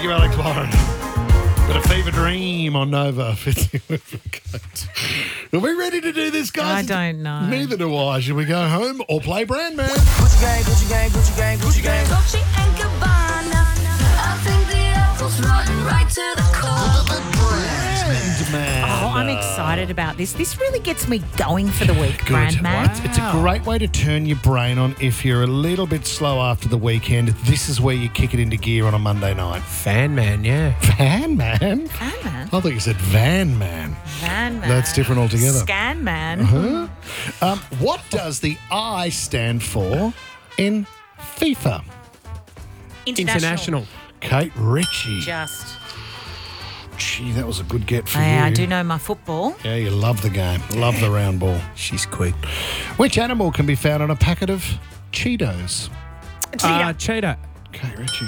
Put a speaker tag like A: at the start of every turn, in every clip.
A: Thank you, Alex Warren. Got a fever dream on Nova. Are we ready to do this, guys?
B: I don't know.
A: Neither do I. Should we go home or play Brand Man?
C: Gucci gang, Gucci gang, Gucci gang, Gucci gang.
D: Dolce and Gabbana. I think the apple's rotten right to the core.
A: Brand Man.
B: Oh, I'm excited about this. This really gets me going for the week, Brand Man.
A: It's a great way to turn your brain on if you're a little bit slow after the weekend. This is where you kick it into gear on a Monday night.
E: Fan man, yeah.
A: Fan Man?
B: Fan Man.
A: I thought you said Van Man.
B: Van Man.
A: That's different altogether.
B: Scan Man.
A: What does the I stand for in FIFA?
E: International.
A: Kate Ritchie.
B: Just.
A: Gee, that was a good get for you.
B: I do know my football.
A: Yeah, you love the game. Love the round ball.
E: She's quick.
A: Which animal can be found on a packet of Cheetos?
E: Cheetah.
A: Kate Ritchie.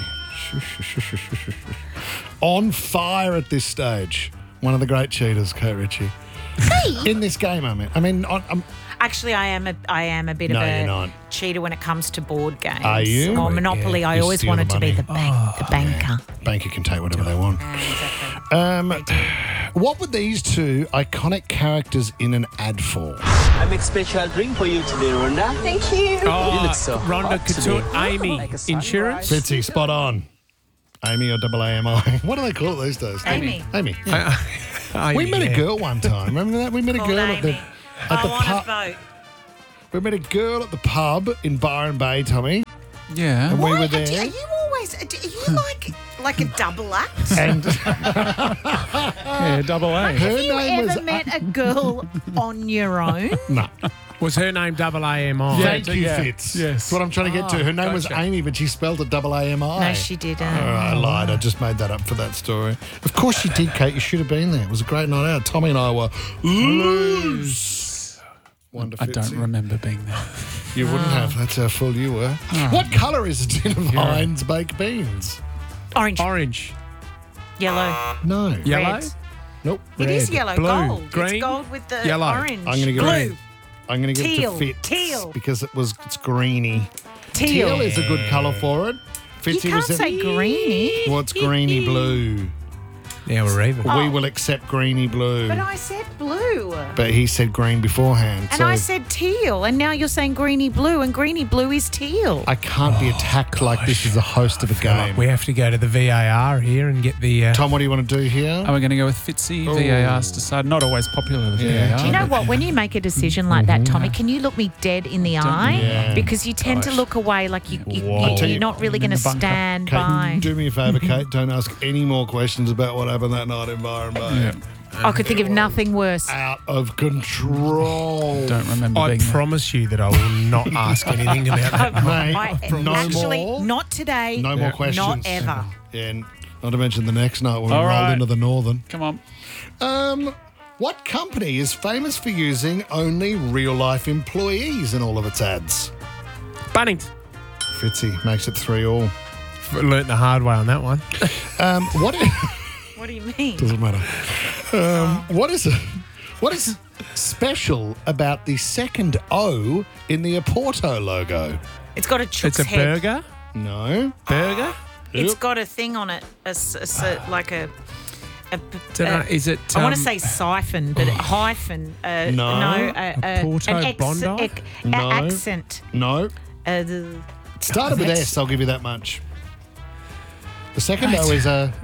A: On fire at this stage. One of the great cheaters, Kate Ritchie.
B: Hey.
A: In this game, I mean,
B: Actually, I am a bit
A: No,
B: of
A: you're
B: a
A: not.
B: cheater when it comes to board games.
A: Are you?
B: Or Monopoly.
A: Yeah.
B: I
A: You
B: always
A: steal
B: wanted
A: the
B: to be
A: money.
B: the banker.
A: banker can take whatever they want.
B: Exactly.
A: What were these two iconic characters in an ad for?
C: I make special drink for you today, Rhonda.
D: Thank you.
C: You look so
E: Rhonda
C: hot today.
E: Couture, Amy, insurance.
A: Fitzy, spot on. Amy or AAMI. What do they call it these days?
B: Amy.
A: Amy. Yeah. We met a girl one time. Remember that? We met a
B: Called
A: girl at the
B: Amy.
A: at the
B: I want
A: pub.
B: to vote.
A: We met a girl at the pub in Byron Bay, Tommy.
F: Yeah.
A: And we
B: Why
A: were
B: are
A: there.
B: you always? Are you like a double act?
A: And
F: Yeah, double A.
A: her
B: Have you
A: name was
B: ever met a girl on your own?
A: no.
E: Was her name AAMI?
A: Thank you,
F: yeah.
A: Fitz.
F: Yes.
A: That's what I'm trying to get to. Her name was
F: gotcha.
A: Amy, but she spelled it AAMI.
B: No, she didn't.
A: I lied. I just made that up for that story. Of course she did, Kate. You should have been there. It was a great night out. Tommy and I were loose. Wonder
F: I don't
A: Fitzy.
F: remember being there.
A: You wouldn't have. That's how full you were. What colour is a tin of Heinz baked beans?
B: Orange,
E: Orange.
B: yellow,
A: No.
E: Yellow.
B: red.
A: Nope.
B: It is
A: Red.
B: yellow,
E: Blue,
B: gold.
E: green,
B: It's gold with the
E: yellow.
B: orange.
A: I'm going to give
B: blue.
A: it. I'm going to give it
B: Teal,
A: to Fitz
B: teal.
A: because it's greeny.
B: Teal.
A: Teal is a good colour for it.
B: You
A: Fitzy
B: can't
A: was
B: say greeny.
A: What's greeny blue?
E: Yeah, we're even.
A: We will accept greeny blue.
B: But I said blue.
A: But he said green beforehand.
B: And
A: so
B: I said teal. And now you're saying greeny blue. And greeny blue is teal.
A: I can't be attacked like this as a host of a game.
E: We have to go to the VAR here and get the.
A: Tom, what do you want to do here?
F: Are we going to go with Fitzy? VAR's decided. Not always popular, the
A: Yeah.
F: VAR.
B: Do you know what? When you make a decision like that, Tommy, can you look me dead in the eye?
A: Yeah.
B: Because you tend to look away like
A: I'll tell
B: you're
A: you-
B: not really going to
F: the bunker.
B: stand
A: Kate,
B: by.
A: do me a favour, Kate. Don't ask any more questions about what happened that night in Byron Bay.
F: Yeah.
B: I could think of nothing worse.
A: Out of control.
F: Don't remember
E: I
F: being there.
E: promise you that I will not ask anything about that.
A: Mate, no
B: Actually,
A: more.
B: not today.
A: No more questions.
B: Not ever.
A: Yeah, and not to mention the next night when we
F: All
A: rolled
F: right.
A: into the Northern.
F: Come on.
A: What company is famous for using only real-life employees in all of its ads?
E: Bunnings.
A: Fitzy makes it 3-3.
E: Learnt the hard way on that one.
A: What?
B: What do you mean?
A: Doesn't matter. What is special about the second O in the Oporto logo?
B: It's got a chook's
E: It's a
B: head.
E: burger.
A: No.
E: Burger.
B: It's got a thing on it, like a
E: Dunno, is it?
B: I want to say siphon, but hyphen.
A: No.
E: Porto
B: an
E: Bondi?
A: No.
B: accent.
A: No. Started with S, I'll give you that much. The second O is a...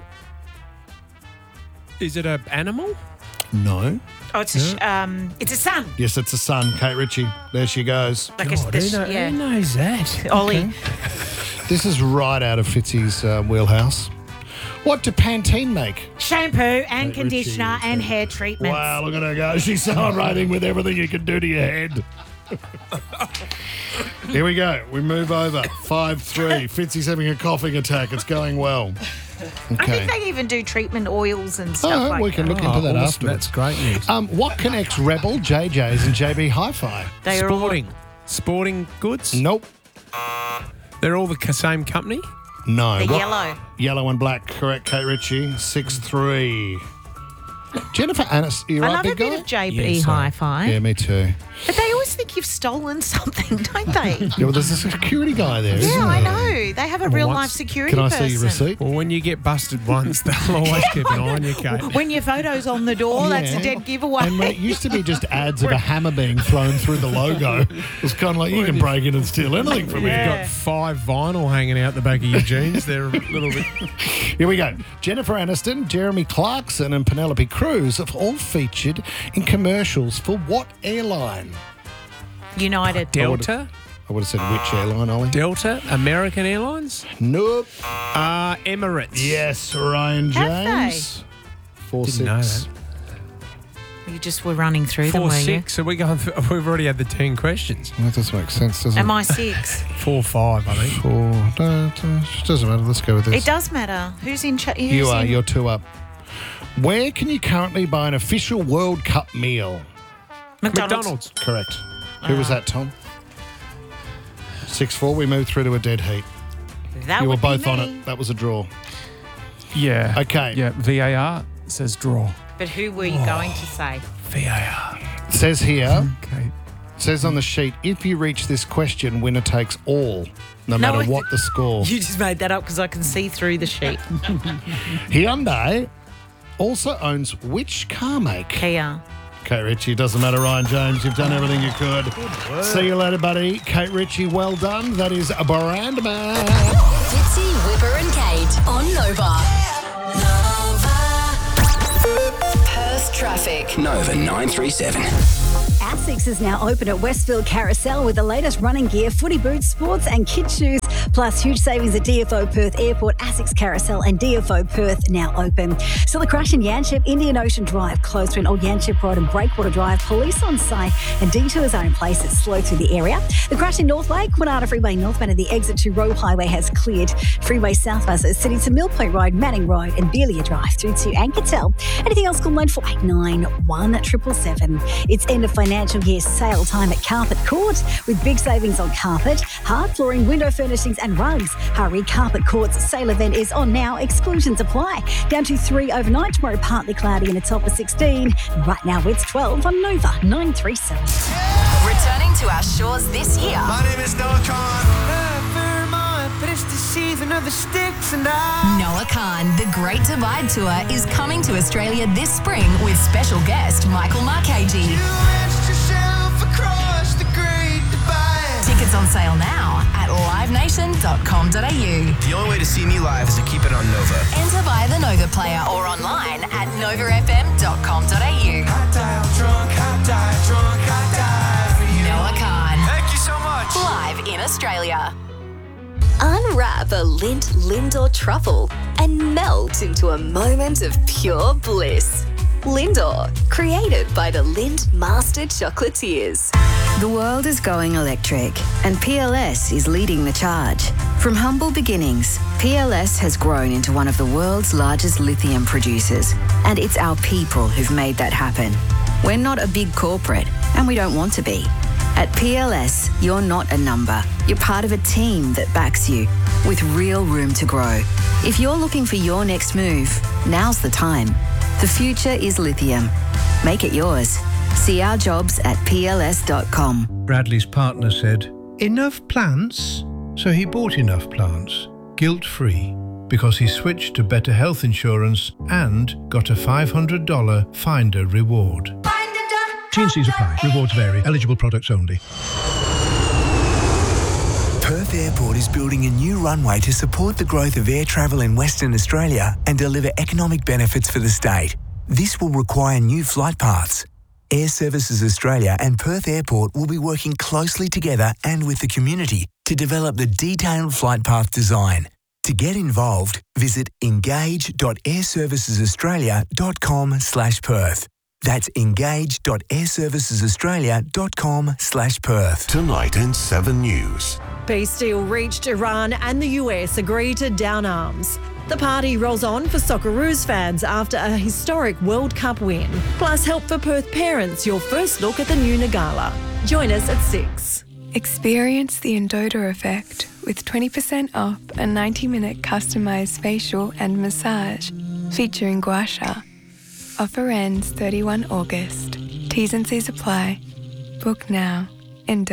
E: Is it an animal?
A: No.
B: Oh, it's a sun.
A: Yes, it's a sun. Kate Ritchie. There she goes.
B: Like
E: God, who knows that?
B: Ollie.
A: This is right out of Fitzy's wheelhouse. What do Pantene make?
B: Shampoo and
A: Ritchie,
B: conditioner and hair treatments.
A: Wow, look at her go. She's celebrating with everything you can do to your head. Here we go. We move over. 5-3. Fitzy's having a coughing attack. It's going well.
B: I
A: Okay.
B: think they even do treatment oils and stuff
A: Oh,
B: like
A: we can
B: that.
A: look into that
E: awesome.
A: afterwards.
E: That's great news.
A: What connects Rebel, JJ's and JB Hi-Fi?
B: They are all
E: Sporting goods.
A: Nope.
E: They're all the same company.
A: No.
B: the
A: What-
B: yellow.
A: Yellow and black. Correct, Kate Ritchie. 6-3. Jennifer Aniston. You
B: I
A: right,
B: love a
A: big
B: bit
A: guy?
B: of JB
E: Yes,
B: Hi-Fi.
A: Yeah, me too.
B: But they always think you've stolen something, don't they?
A: Yeah, well, there's a security guy there, isn't
B: Yeah,
A: there?
B: I know. They have a real life
E: once-
B: security
A: Can I
B: person.
A: see your receipt?
E: Well, when you get busted once, they'll always keep an eye on you, Kate.
B: When your photo's on the door, that's a
A: Yeah.
B: dead giveaway.
A: And when it used to be just ads of a hammer being thrown through the logo. It was kind of like, you can break in and steal anything from me.
E: You've got 5 vinyl hanging out the back of your jeans. They're a little bit...
A: Here we go. Jennifer Aniston, Jeremy Clarkson and Penelope Cruz have all featured in commercials for what airline?
B: United.
E: Delta?
A: I would have said which airline, Ollie?
E: Delta? American Airlines?
A: Nope.
E: Emirates.
A: Yes, Ryan
B: Have
A: James. 4-6.
E: Didn't know that.
B: You just were running through them, were you?
E: 4-6. So we've already had the 10 questions.
A: That doesn't make sense, does it?
B: Am I 6?
E: 4-5, I think.
A: 4. No, it doesn't matter. Let's go with this.
B: It does matter. Who's in charge?
A: You are. You're 2 up. Where can you currently buy an official World Cup meal?
E: McDonald's.
A: Correct. Who was that, Tom? 6-4. We moved through to a dead heat.
B: That
A: You were
B: would be
A: both on
B: me.
A: it. That was a draw.
F: Yeah.
A: Okay.
F: Yeah, VAR says draw.
B: But who were you going to say?
E: VAR.
A: It says here,
F: Okay.
A: it says on the sheet, if you reach this question, winner takes all, no
B: No,
A: matter
B: it-
A: what the score.
B: You just made that up because I can see through the sheet.
A: Hyundai also owns which car make?
B: Kia.
A: Kate Ritchie, doesn't matter, Ryan James. You've done everything you could. See you later, buddy. Kate Ritchie, well done. That is a brand man.
D: Fitzy, Whipper and Kate on Nova. Perth traffic.
G: Nova 937.
H: ASICS is now open at Westfield Carousel with the latest running gear, footy boots, sports and kids shoes, plus huge savings at DFO Perth Airport, ASICS Carousel and DFO Perth now open. Still a crash in Yanchep, Indian Ocean Drive, closed between Old Yanchep Road and Breakwater Drive. Police on site and detours are in place. It's slow through the area. The crash in North Lake, Quinata Freeway northbound at the exit to Roe Highway has cleared. Freeway southbound at City to Mill Point Road, Manning Road and Belia Drive through to Ankertel. Anything else, call 9489 1777. It's end of financial year sale time at Carpet Court with big savings on carpet, hard flooring, window furnishings and rugs. Hurry, Carpet Court's sale event is on now. Exclusions apply. Down to 3 overnight. Tomorrow partly cloudy and a top of 16. Right now it's 12 on Nova 937.
D: Returning to our shores this year.
C: My name is Noah Khan. Vermont, but it's the season of the sticks and
D: Noah Khan, The Great Divide Tour is coming to Australia this spring with special guest Michael Marchese.
C: across the Great Divide.
D: Tickets on sale now at livenation.com.au.
G: The only way to see me live is to keep it on Nova.
D: Enter via the Nova player or online at novafm.com.au. Noah Khan,
C: Thank you so much.
D: live in Australia. Unwrap a Lindt Lindor truffle and melt into a moment of pure bliss. Lindor, created by the Lindt Master Chocolatiers.
I: The world is going electric, and PLS is leading the charge. From humble beginnings, PLS has grown into one of the world's largest lithium producers, and it's our people who've made that happen. We're not a big corporate, and we don't want to be. At PLS, you're not a number. You're part of a team that backs you, with real room to grow. If you're looking for your next move, now's the time. The future is lithium. Make it yours. See our jobs at pls.com.
J: Bradley's partner said, "Enough plants?" So he bought enough plants, guilt-free, because he switched to better health insurance and got a $500 Finder reward. T&Cs apply. Rewards vary. Eligible products only.
K: Perth Airport is building a new runway to support the growth of air travel in Western Australia and deliver economic benefits for the state. This will require new flight paths. Air Services Australia and Perth Airport will be working closely together and with the community to develop the detailed flight path design. To get involved, visit engage.airservicesaustralia.com/Perth. That's engage.airservicesaustralia.com/Perth.
L: Tonight in 7 News.
M: Peace deal reached. Iran and the US agree to down arms. The party rolls on for Socceroos fans after a historic World Cup win. Plus help for Perth parents, your first look at the new Nagala. Join us at 6.
N: Experience the Endota effect with 20% off a 90-minute customised facial and massage featuring gua sha. Offer ends 31 August. T's and C's apply. Book now. Endo.